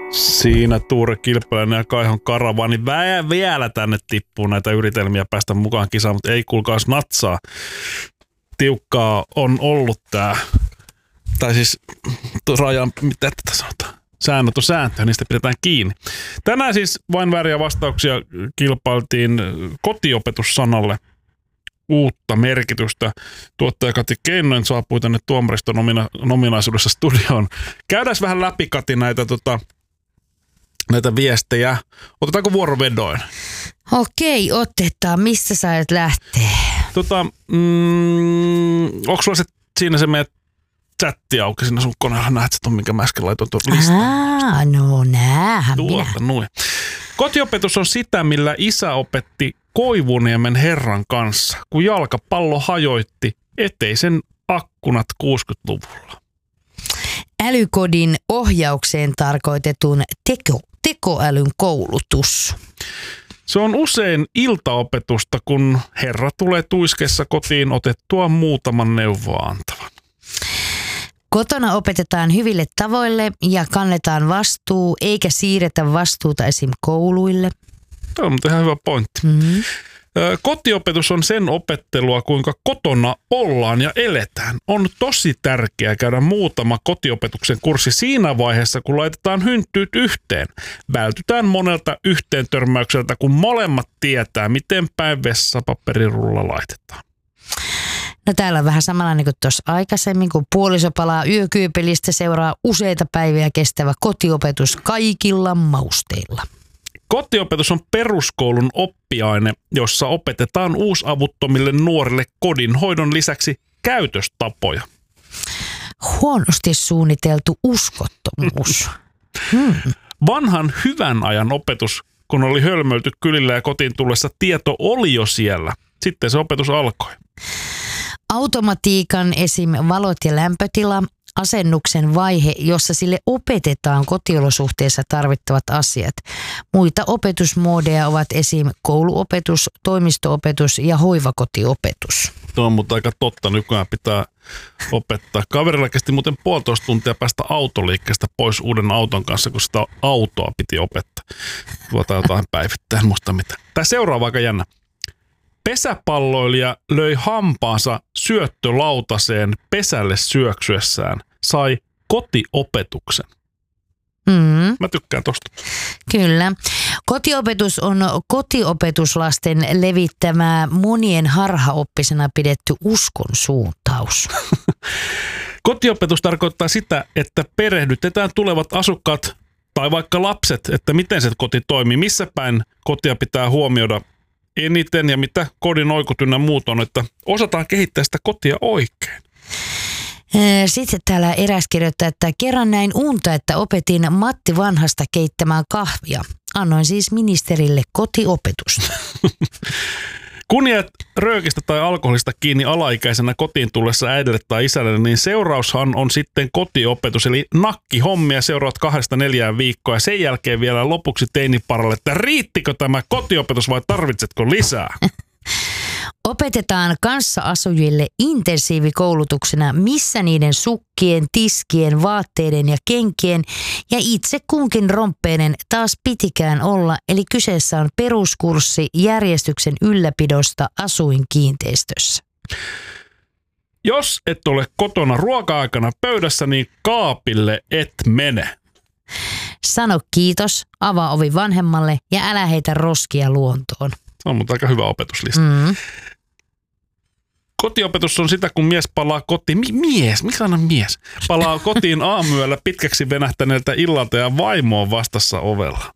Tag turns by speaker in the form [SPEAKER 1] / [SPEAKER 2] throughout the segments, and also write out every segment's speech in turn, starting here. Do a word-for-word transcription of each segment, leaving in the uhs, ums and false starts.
[SPEAKER 1] Siinä Tuure Kilpeläinen ja Kaihon Karavaani vä- vielä tänne tippuu näitä yritelmiä päästä mukaan kisaan, mutta ei kuulkaas natsaa. Tiukkaa on ollut tää, tai siis rajan, mitä tätä sanotaan, säännöt on sääntöä, niistä pidetään kiinni. Tänään siis vain vääriä vastauksia kilpailtiin kotiopetussanalle uutta merkitystä. Tuottaja Kati Keinonen saapui tänne tuomariston omina- ominaisuudessa studioon. Käydään vähän läpi, Kati, näitä, tota, näitä viestejä. Otetaanko vuorovedoin?
[SPEAKER 2] Okei, otetaan. Mistä sä et lähtee?
[SPEAKER 1] Tota, mm, onko sulla se, siinä se meidän chatti auki siinä sun koneella? Näet sä ton, minkä mä äsken laitoin tuon listan?
[SPEAKER 2] Aa, no näähän
[SPEAKER 1] Tuolta,
[SPEAKER 2] minä.
[SPEAKER 1] noin. Kotiopetus on sitä, millä isä opetti Koivuniemen herran kanssa, kun jalkapallo hajoitti eteisen akkunat kuusikymmentäluvulla.
[SPEAKER 2] Älykodin ohjaukseen tarkoitetun teko, tekoälyn koulutus.
[SPEAKER 1] Se on usein iltaopetusta, kun herra tulee tuiskessa kotiin otettua muutaman neuvoa antavan.
[SPEAKER 2] Kotona opetetaan hyville tavoille ja kannetaan vastuu, eikä siirretä vastuuta esim. Kouluille.
[SPEAKER 1] Tämä on ihan hyvä pointti.
[SPEAKER 2] Mm-hmm.
[SPEAKER 1] Kotiopetus on sen opettelua, kuinka kotona ollaan ja eletään. On tosi tärkeää käydä muutama kotiopetuksen kurssi siinä vaiheessa, kun laitetaan hynttyyt yhteen. Vältytään monelta yhteen törmäykseltä, kun molemmat tietää, miten päin vessapaperirulla laitetaan.
[SPEAKER 2] No täällä on vähän samanlainen kuin tuossa aikaisemmin, kun puoliso palaa yökyypelistä, seuraa useita päiviä kestävä kotiopetus kaikilla mausteilla.
[SPEAKER 1] Kotiopetus on peruskoulun oppiaine, jossa opetetaan uusavuttomille nuorille kodinhoidon lisäksi käytöstapoja.
[SPEAKER 2] Huonosti suunniteltu uskottomuus. Hmm.
[SPEAKER 1] Vanhan hyvän ajan opetus, kun oli hölmöilty kylillä ja kotiin tullessa tieto oli jo siellä. Sitten se opetus alkoi.
[SPEAKER 2] Automatiikan esim. Valot ja lämpötila, asennuksen vaihe, jossa sille opetetaan kotiolosuhteissa tarvittavat asiat. Muita opetusmuodeja ovat esim. Kouluopetus, toimistoopetus ja hoivakotiopetus.
[SPEAKER 1] Tuo on mutta aika totta. Nykyään pitää opettaa. Kaverilla kesti muuten puolitoista tuntia päästä autoliikkeestä pois uuden auton kanssa, kun sitä autoa piti opettaa. Tuota jotain päivittää, en muista mitä. Tämä seuraava aika jännä. Pesäpalloilija löi hampaansa syöttölautaseen pesälle syöksyessään. Sai kotiopetuksen.
[SPEAKER 2] Mm.
[SPEAKER 1] Mä tykkään tosta.
[SPEAKER 2] Kyllä. Kotiopetus on kotiopetuslasten levittämää monien harhaoppisena pidetty uskon suuntaus.
[SPEAKER 1] Kotiopetus tarkoittaa sitä, että perehdytetään tulevat asukkaat tai vaikka lapset, että miten se koti toimii, missä päin kotia pitää huomioida eniten ja mitä kodin oikut ynnä muut on, että osataan kehittää sitä kotia oikein.
[SPEAKER 2] Sitten täällä eräs kirjoittaa, että kerran näin unta, että opetin Matti Vanhasta keittämään kahvia. Annoin siis ministerille kotiopetusta.
[SPEAKER 1] Kun jäät röökistä tai alkoholista kiinni alaikäisenä kotiin tullessa äidille tai isälle, niin seuraushan on sitten kotiopetus, eli nakkihommia seuraat kahdesta neljään viikkoa ja sen jälkeen vielä lopuksi teiniparalle, että riittikö tämä kotiopetus vai tarvitsetko lisää?
[SPEAKER 2] Opetetaan kanssaasujille intensiivikoulutuksena, missä niiden sukkien, tiskien, vaatteiden ja kenkien ja itse kunkin romppeinen taas pitikään olla, eli kyseessä on peruskurssi järjestyksen ylläpidosta asuinkiinteistössä.
[SPEAKER 1] Jos et ole kotona ruoka-aikana pöydässä, niin kaapille et mene.
[SPEAKER 2] Sano kiitos, avaa ovi vanhemmalle ja älä heitä roskia luontoon.
[SPEAKER 1] Se on mutta aika hyvä opetuslista.
[SPEAKER 2] Mm.
[SPEAKER 1] Kotiopetus on sitä, kun mies palaa kotiin. Mi- mies? Mikä on mies? Palaa kotiin aamuyöllä pitkäksi venähtäneeltä illalta ja vaimo on vastassa ovella.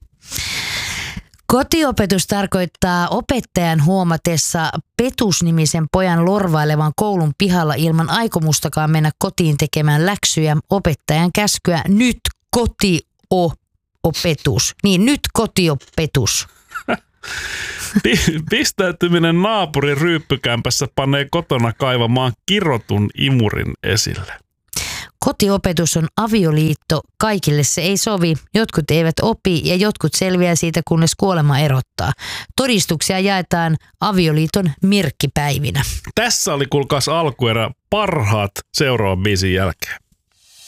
[SPEAKER 2] Kotiopetus tarkoittaa opettajan huomatessa Petus-nimisen pojan lorvailevan koulun pihalla ilman aikomustakaan mennä kotiin tekemään läksyjä opettajan käskyä nyt kotiopetus. Niin, nyt kotiopetus.
[SPEAKER 1] Pistäytyminen naapurin ryyppykämpässä panee kotona kaivamaan kirotun imurin esille.
[SPEAKER 2] Kotiopetus on avioliitto. Kaikille se ei sovi. Jotkut eivät opi ja jotkut selviää siitä, kunnes kuolema erottaa. Todistuksia jaetaan avioliiton merkkipäivinä.
[SPEAKER 1] Tässä oli kuulkaas alkuerä parhaat seuraavan biisin jälkeen.